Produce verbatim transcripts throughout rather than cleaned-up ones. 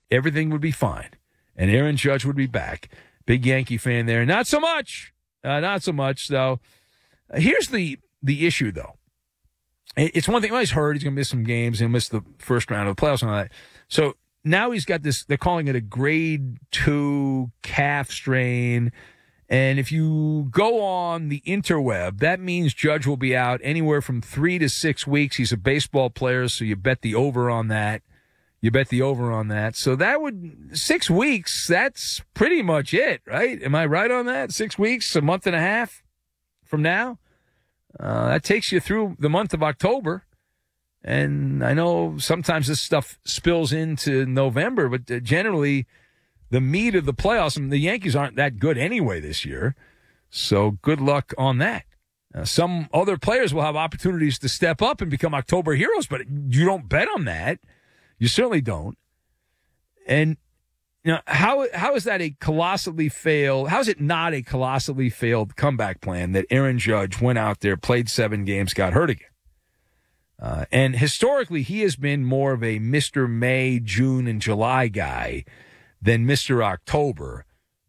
everything would be fine, and Aaron Judge would be back. Big Yankee fan there. Not so much. Uh, not so much, though. Here's the the issue, though. It's one thing. Well, he's hurt. He's going to miss some games. He'll miss the first round of the playoffs and all that. So now he's got this. They're calling it a grade two calf strain. And if you go on the interweb, that means Judge will be out anywhere from three to six weeks. He's a baseball player, so you bet the over on that. You bet the over on that. So that would, six weeks, that's pretty much it, right? Am I right on that? Six weeks, a month and a half from now? Uh, that takes you through the month of October. And I know sometimes this stuff spills into November, but uh, generally the meat of the playoffs, I mean, the Yankees aren't that good anyway this year. So good luck on that. Uh, some other players will have opportunities to step up and become October heroes, but you don't bet on that. You certainly don't. And you know, how how is that a colossally failed, how is it not a colossally failed comeback plan that Aaron Judge went out there, played seven games, got hurt again? Uh, and historically, he has been more of a Mister May, June, and July guy than Mister October.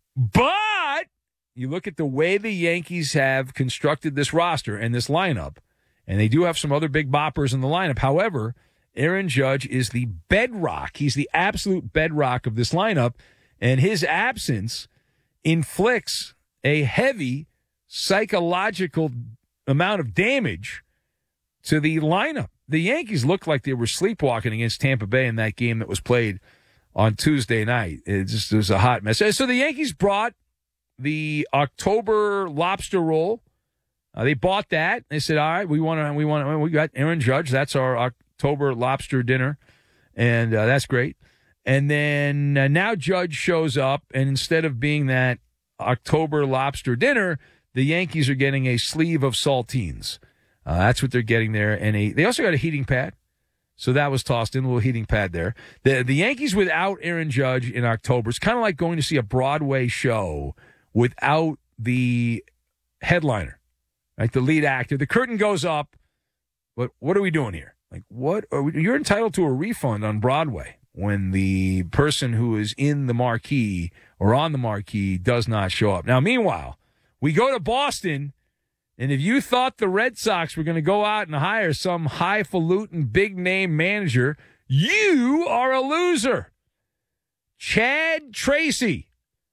But you look at the way the Yankees have constructed this roster and this lineup, and they do have some other big boppers in the lineup. However, Aaron Judge is the bedrock. He's the absolute bedrock of this lineup, and his absence inflicts a heavy psychological amount of damage to the lineup. The Yankees looked like they were sleepwalking against Tampa Bay in that game that was played on Tuesday night. It just it was a hot mess. So the Yankees brought the October lobster roll. Uh, they bought that. They said, "All right, we want to. We want to. We got Aaron Judge. That's our October lobster dinner, and uh, that's great." And then uh, now Judge shows up, and instead of being that October lobster dinner, the Yankees are getting a sleeve of saltines. Uh, that's what they're getting there, and a, they also got a heating pad. So that was tossed in, a little heating pad there. The the Yankees without Aaron Judge in October, it's kind of like going to see a Broadway show without the headliner, like the lead actor. The curtain goes up, but what are we doing here? Like, what are we, you're entitled to a refund on Broadway when the person who is in the marquee or on the marquee does not show up. Now, meanwhile, we go to Boston. And if you thought the Red Sox were going to go out and hire some highfalutin big-name manager, you are a loser. Chad Tracy.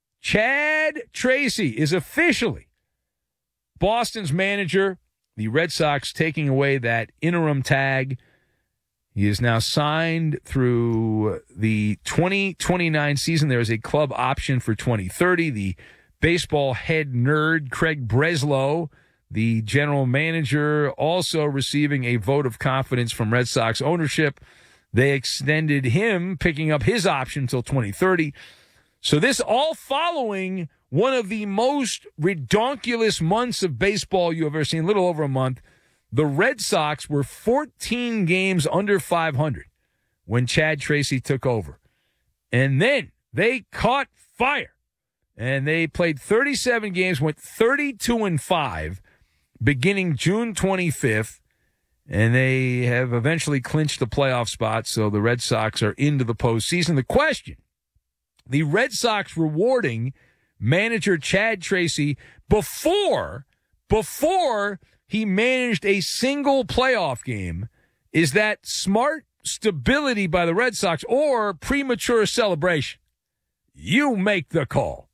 Chad Tracy is officially Boston's manager. The Red Sox taking away that interim tag. He is now signed through the twenty twenty-nine season. There is a club option for twenty thirty. The baseball head nerd, Craig Breslow, the general manager, also receiving a vote of confidence from Red Sox ownership. They extended him, picking up his option until twenty thirty. So this all following one of the most redonkulous months of baseball you have ever seen, a little over a month. The Red Sox were fourteen games under five hundred when Chad Tracy took over. And then they caught fire. And they played thirty-seven games, went thirty-two and five. Beginning June twenty-fifth, and they have eventually clinched the playoff spot, so the Red Sox are into the postseason. The question, the Red Sox rewarding manager Chad Tracy before, before he managed a single playoff game, is that smart stability by the Red Sox or premature celebration? You make the call.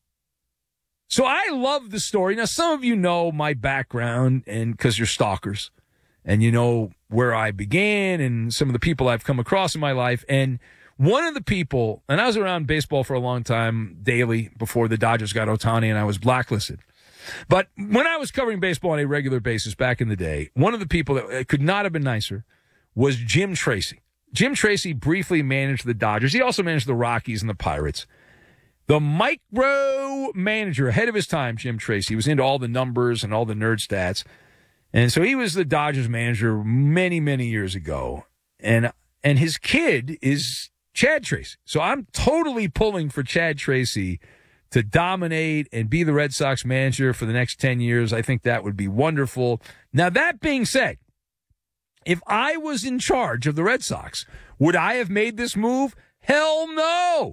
So I love the story. Now, some of you know my background, and because you're stalkers, and you know where I began and some of the people I've come across in my life. And one of the people, and I was around baseball for a long time, daily, before the Dodgers got Ohtani, and I was blacklisted. But when I was covering baseball on a regular basis back in the day, one of the people that could not have been nicer was Jim Tracy. Jim Tracy briefly managed the Dodgers. He also managed the Rockies and the Pirates. The micro manager, ahead of his time, Jim Tracy, was into all the numbers and all the nerd stats. And so he was the Dodgers manager many, many years ago. And and his kid is Chad Tracy. So I'm totally pulling for Chad Tracy to dominate and be the Red Sox manager for the next ten years. I think that would be wonderful. Now, that being said, if I was in charge of the Red Sox, would I have made this move? Hell no.